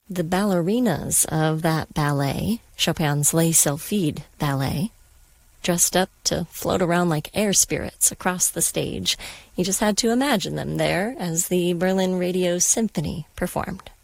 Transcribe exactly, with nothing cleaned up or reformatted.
The ballerinas of that ballet, Chopin's Les Sylphides ballet, dressed up to float around like air spirits across the stage. You just had to imagine them there as the Berlin Radio Symphony performed.